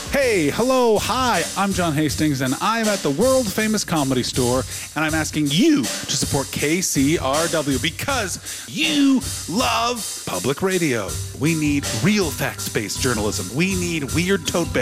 Hey, hello, hi, I'm John Hastings, and I'm at the world-famous Comedy Store, and I'm asking you to support KCRW because you love public radio. We need real facts-based journalism. We need weird tote bags.